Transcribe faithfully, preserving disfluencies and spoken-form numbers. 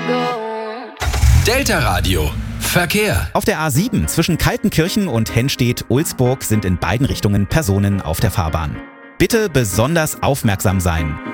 Delta Radio. Verkehr. Auf der A sieben zwischen Kaltenkirchen und Henstedt-Ulzburg sind in beiden Richtungen Personen auf der Fahrbahn. Bitte besonders aufmerksam sein.